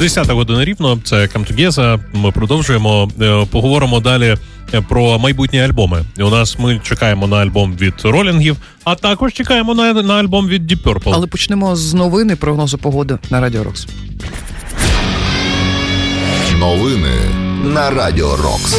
10 година рівно, це Come Together. Ми продовжуємо, поговоримо далі про майбутні альбоми. І у нас ми чекаємо на альбом від Ролінгів, а також чекаємо на альбом від Deep Purple. Але почнемо з новини прогнозу погоди на Радіо Рокс. Новини на Радіо Рокс.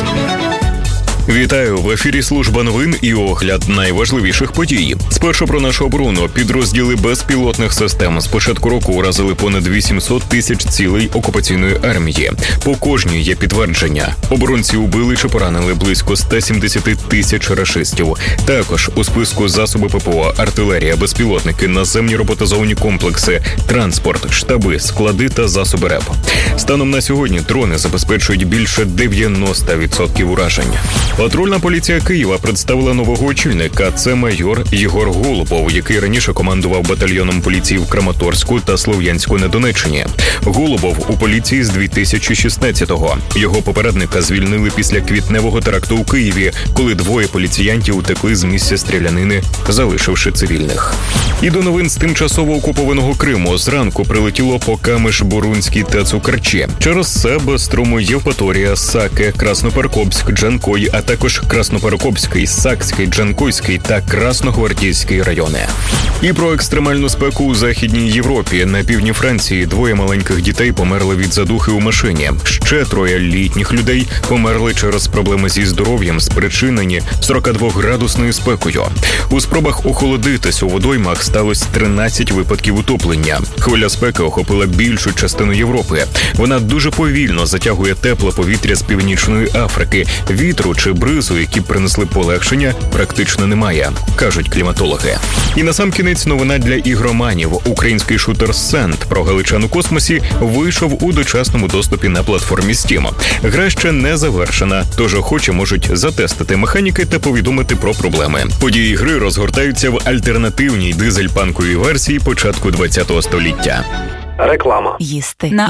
Вітаю! В ефірі служба новин і огляд найважливіших подій. Спершу про нашу оборону. Підрозділи безпілотних систем з початку року уразили понад 800 тисяч цілей окупаційної армії. По кожній є підтвердження. Оборонці убили чи поранили близько 170 тисяч рашистів. Також у списку засоби ППО, артилерія, безпілотники, наземні роботизовані комплекси, транспорт, штаби, склади та засоби РЕП. Станом на сьогодні дрони забезпечують більше 90% уражень. Патрульна поліція Києва представила нового очільника. Це майор Єгор Голубов, який раніше командував батальйоном поліції в Краматорську та Слов'янську на Донеччині. Голубов у поліції з 2016-го. Його попередника звільнили після квітневого теракту у Києві, коли двоє поліціянтів утекли з місця стрілянини, залишивши цивільних. І до новин з тимчасово окупованого Криму. Зранку прилетіло по Камиш-Бурунській та Цукарчі. Через себе Струму, Євпаторія, Саке, Краснопаркопськ, Джанкой, а також Краснопаркопський, Сакський, Джанкойський та Красногвардійський райони. І про екстремальну спеку у Західній Європі. На півдні Франції двоє маленьких дітей померли від задухи у машині. Ще троє літніх людей померли через проблеми зі здоров'ям, спричинені 42-градусною спекою. У спробах охолодитись у водоймах сталося 13 випадків утоплення. Хвиля спеки охопила більшу частину Європи. Вона дуже повільно затягує тепле повітря з Північної Африки. Вітру чи бризу, які принесли полегшення, практично немає, кажуть кліматологи. І насамкінець новина для ігроманів. Український шутер Sand про галичан у космосі вийшов у дочасному доступі на платформі Steam. Гра ще не завершена, тож охочі можуть затестити механіки та повідомити про проблеми. Події гри розгортаються в альтернативній дизель-панковій версії початку ХХ століття. Реклама. Їсти на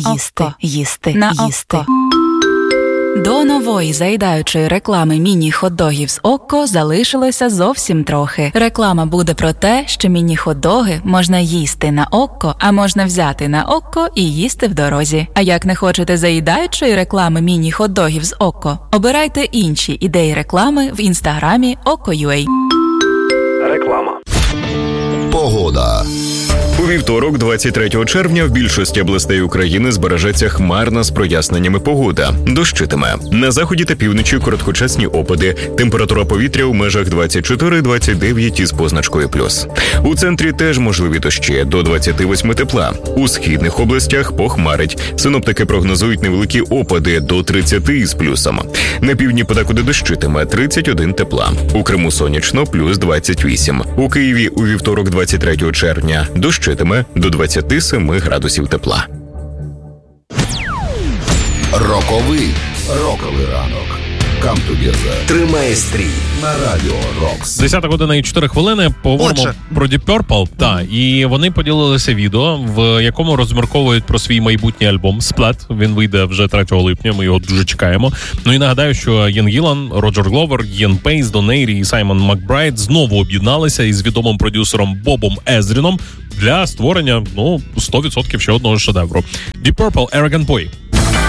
око. До нової заїдаючої реклами міні-хот-догів з Окко залишилося зовсім трохи. Реклама буде про те, що міні-хот-доги можна їсти на Окко, а можна взяти на Окко і їсти в дорозі. А як не хочете заїдаючої реклами міні-хот-догів з Окко, обирайте інші ідеї реклами в інстаграмі Okko.ua. Реклама. Погода. У вівторок, 23 червня, в більшості областей України збережеться хмарна з проясненнями погода. Дощитиме. На заході та півночі короткочасні опади. Температура повітря у межах 24-29 із позначкою плюс. У центрі теж можливі дощі до 28 тепла. У східних областях похмарить. Синоптики прогнозують невеликі опади до 30 із плюсом. На півдні подекуди дощитиме 31 тепла. У Криму сонячно плюс 28. У Києві у вівторок, 23 червня, дощитиме до 27 градусів тепла. Роковий ранок. Come Together. Тримає стрій на Радіо Рокс. 10 година і 4 хвилини. Поговоримо про Deep Purple. Так, і вони поділилися відео, в якому розмірковують про свій майбутній альбом Splat. Він вийде вже 3 липня, ми його дуже чекаємо. Ну і нагадаю, що Єн Гілан, Роджер Гловер, Єн Пейс, Дон Ейрі і Саймон Макбрайд знову об'єдналися із відомим продюсером Бобом Езріном для створення, 100% ще одного шедевру. Deep Purple, Arrogant Boy.